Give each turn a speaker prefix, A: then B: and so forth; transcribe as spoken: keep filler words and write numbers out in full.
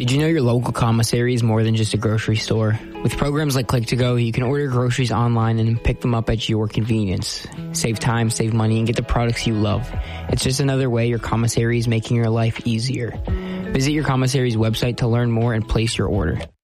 A: Did you know your local commissary is more than just a grocery store? With programs like Click to Go, you can order groceries online and pick them up at your convenience. Save time, save money, and get the products you love. It's just another way your commissary is making your life easier. Visit your commissary's website to learn more and place your order.